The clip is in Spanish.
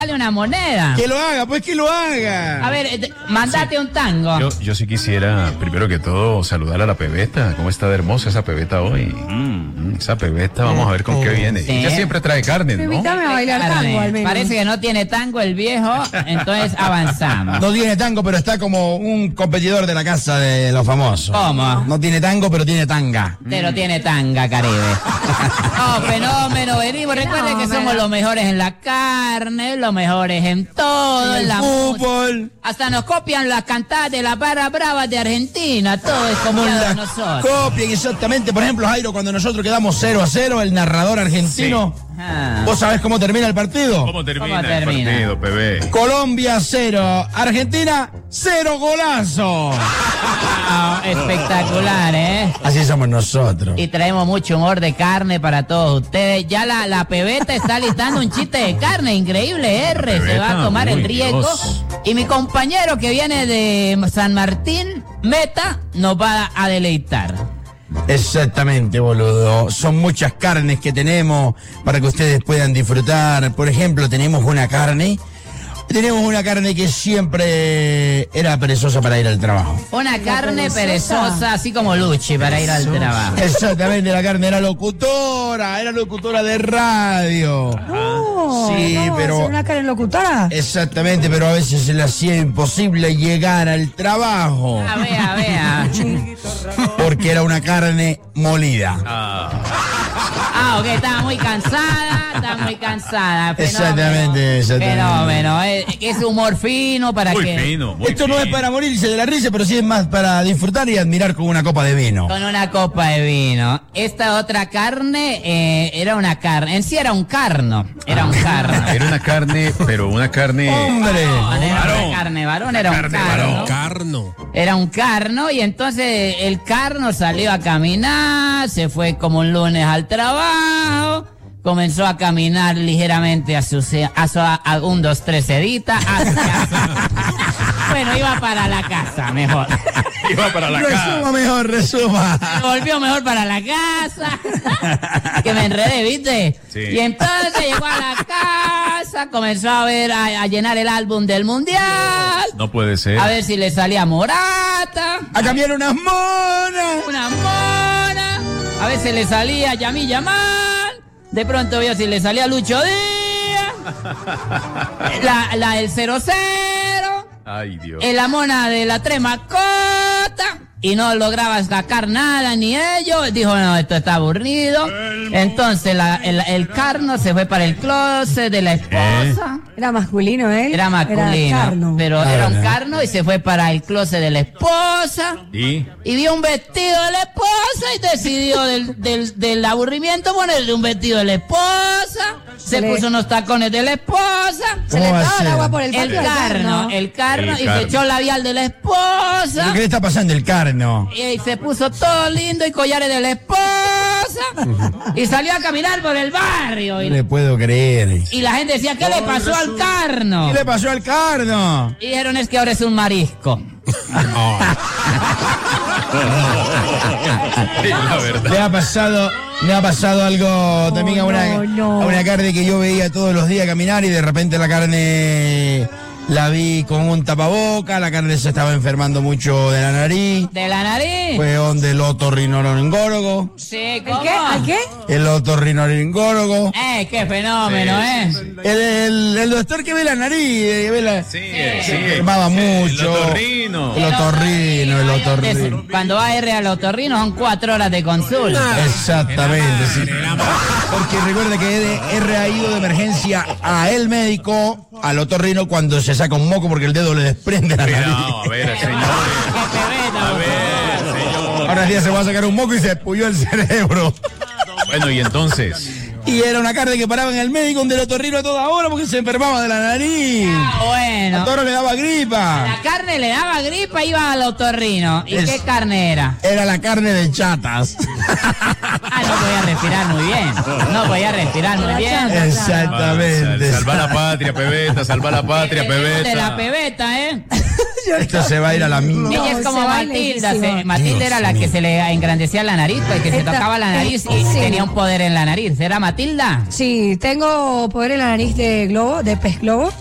Dale una moneda. Que lo haga, pues que lo haga. A ver, mandate un tango. Yo sí quisiera, primero que todo, saludar a la pebeta. ¿Cómo está de hermosa esa pebeta hoy? Esa pebeta, vamos a ver con qué viene. Sí. Ella siempre trae carne, ¿no? Invítame a bailar tango al menos. Parece que no tiene tango el viejo, entonces avanzamos. No tiene tango, pero está como un competidor de la casa de los famosos. ¿Cómo? No tiene tango, pero tiene tanga. Pero tiene tanga, Caribe. Oh, fenómeno, venimos. Recuerden que somos los mejores en la carne, los mejores en todo, en la fútbol. música. Hasta nos copian las cantadas de la barra brava de Argentina. Todo es copiado de nosotros. Copien exactamente. Por ejemplo, Jairo, cuando nosotros quedamos 0-0, el narrador argentino. Sí. ¿Vos sabés cómo termina el partido? ¿Cómo termina ¿Cómo el termina? partido, bebé? Colombia 0, Argentina 0 golazo. Ah, espectacular, ¿eh? Así somos nosotros. Y traemos mucho humor de carne para todos ustedes. Ya la pebeta está listando un chiste de carne, increíble, R. Se va a tomar el Uy, riesgo. Dios. Y mi compañero que viene de San Martín, Meta, nos va a deleitar. Exactamente, boludo. Son muchas carnes que tenemos para que ustedes puedan disfrutar. Por ejemplo, tenemos una carne que siempre era perezosa para ir al trabajo. Una carne perezosa, así como Luchi, para ir al trabajo. Exactamente, la carne era locutora de radio. Sí, ¿Ser pero una Karen locutora? exactamente, pero a veces se le hacía imposible llegar al trabajo Vea. porque era una carne molida. Ah, ok, estaba muy cansada. Fenómeno. Exactamente. Fenómeno. Es humor fino para Muy que... fino, muy Esto no es fino. para morirse de la risa, pero sí es más para disfrutar y admirar con una copa de vino. Con una copa de vino. Esta otra carne era una carne. En sí era un carno. Era un carno. Era una carne, pero una carne... ¡Hombre! Era Varón. una carne varón, era un Carne carno. varón. Carno. Era un carno y entonces el carno salió a caminar, se fue como un lunes al trabajo, comenzó a caminar ligeramente a 1, 2, 3 editas, bueno, iba para la casa mejor. Iba para la casa. Resuma mejor, resuma. Se volvió mejor para la casa. Que me enredé, ¿viste? Sí. Y entonces llegó a la casa, comenzó a llenar el álbum del mundial. No puede ser. A ver si le salía Morata. A cambiar unas monas. Una mona. A veces le salía Yamil Yamal. De pronto vio si le salía Lucho Díaz. La del 0-0. Ay, Dios. La mona de la Tremacota. Y no lograba sacar nada ni ellos. Dijo, no, esto está aburrido. Entonces el carno se fue para el closet de la esposa. Era masculino él. Era masculino, carno. pero era un carno y se fue para el closet de la esposa. ¿Y? Y vio un vestido de la esposa y decidió del aburrimiento ponerle un vestido de la esposa. Se puso unos tacones de la esposa. Se le ¿Cómo va a estaba el ser? agua por el El patio al carno y El se carno. echó labial de la esposa. ¿Qué le está pasando el carno? Y se puso todo lindo y collares de la esposa. Y salió a caminar por el barrio. No le puedo creer. Y la gente decía, ¿qué le pasó al carno? ¿Qué le pasó al carno? Y dijeron, es que ahora es un marisco. Sí, la verdad. Le ha pasado algo también a no. una carne que yo veía todos los días caminar y de repente la carne la vi con un tapaboca, la carne se estaba enfermando mucho de la nariz. ¿De la nariz? Fue donde el otorrinolaringólogo. Sí, ¿cómo? ¿El qué? ¿Al qué? El otorrinolaringólogo. Qué fenómeno, El doctor que ve la nariz, que ve la... Sigue. enfermaba mucho. El otorrino. El otorrino. Cuando va a R al otorrino son 4 horas de consulta. Exactamente, sí. Porque recuerda que R ha ido de emergencia a el médico, al otorrino, cuando se saca un moco porque el dedo le desprende la nariz. Cuidado, a ver, señores. Qué pebeta, A por ver, favor. señor. Ahora sí se va a sacar un moco y se puyó el cerebro. Bueno, y entonces... Y era una carne que paraba en el médico donde el otorrino a toda hora porque se enfermaba de la nariz. A Bueno, todo le daba gripa. la carne le daba gripa, iba al otorrino. ¿Y qué carne era? Era la carne de chatas. No podía respirar muy bien. No podía respirar muy bien. Exactamente. Salva la patria, pebeta, salva la patria, pebeta. De la pebeta, Esto se va a ir a la mía. Ella es como se va Matilda. lejísimo. Matilda era la que se le engrandecía la nariz, pues que se tocaba la nariz y tenía un poder en la nariz. Era Matilda. Matilda? Sí, tengo poder en la nariz de globo, de pez globo.